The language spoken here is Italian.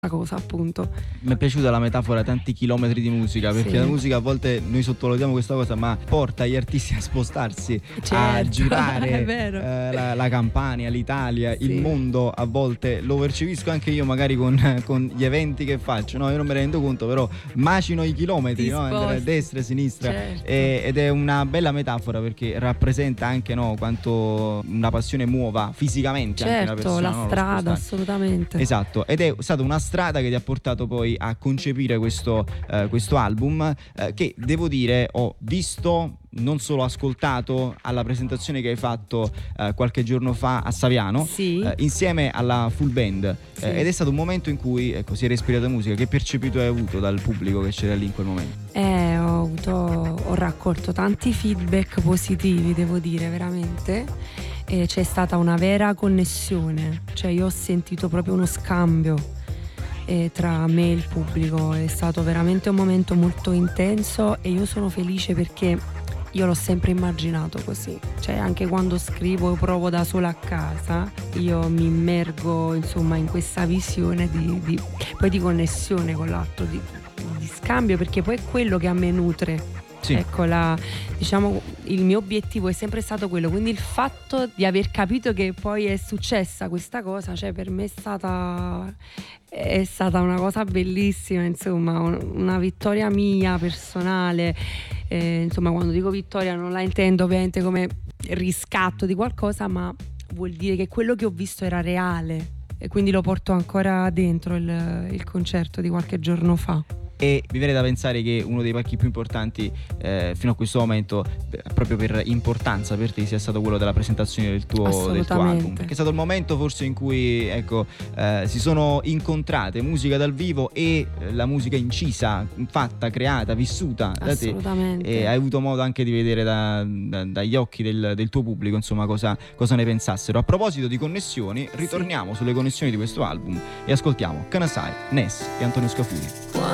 cosa, appunto. Mi è piaciuta la metafora tanti chilometri di musica, perché la musica a volte noi sottovalutiamo questa cosa, ma porta gli artisti a spostarsi, a girare la Campania, l'Italia, il mondo. A volte lo percepisco anche io magari con gli eventi che faccio, no? Io non me ne rendo conto, però macino i chilometri, no? Andare a destra e a sinistra, ed è una bella metafora, perché rappresenta anche, no, quanto una passione muova fisicamente anche una persona, la strada, assolutamente. Esatto, ed è stata una strada che ti ha portato poi a concepire questo album, che devo dire ho visto, non solo ascoltato alla presentazione che hai fatto qualche giorno fa a Saviano, insieme alla full band, ed è stato un momento in cui, ecco, si è respirata musica. Che percepito hai avuto dal pubblico che c'era lì in quel momento? Ho raccolto tanti feedback positivi, devo dire, veramente. E c'è stata una vera connessione, cioè io ho sentito proprio uno scambio tra me e il pubblico. È stato veramente un momento molto intenso e io sono felice perché io l'ho sempre immaginato così, cioè anche quando scrivo e provo da sola a casa, io mi immergo insomma in questa visione poi di connessione con l'atto, di scambio, perché poi è quello che a me nutre. Ecco, diciamo, il mio obiettivo è sempre stato quello, quindi il fatto di aver capito che poi è successa questa cosa, cioè per me è stata una cosa bellissima, insomma, una vittoria mia personale. Insomma, quando dico vittoria non la intendo ovviamente come riscatto di qualcosa, ma vuol dire che quello che ho visto era reale, e quindi lo porto ancora dentro il concerto di qualche giorno fa. E mi viene da pensare che uno dei palchi più importanti fino a questo momento, proprio per importanza per te, sia stato quello della presentazione del tuo album, perché è stato il momento forse in cui, ecco, si sono incontrate musica dal vivo e la musica incisa, fatta, creata, vissuta da te, e hai avuto modo anche di vedere dagli occhi del tuo pubblico, insomma, cosa ne pensassero. A proposito di connessioni, ritorniamo sulle connessioni di questo album e ascoltiamo Canasai, Ness e Antonio Scafuri.